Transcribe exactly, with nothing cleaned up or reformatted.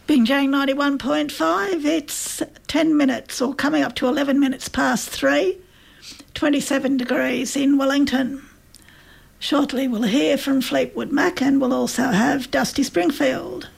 Bingjang ninety-one point five, it's ten minutes or coming up to eleven minutes past three, twenty-seven degrees in Wellington. Shortly we'll hear from Fleetwood Mac and we'll also have Dusty Springfield.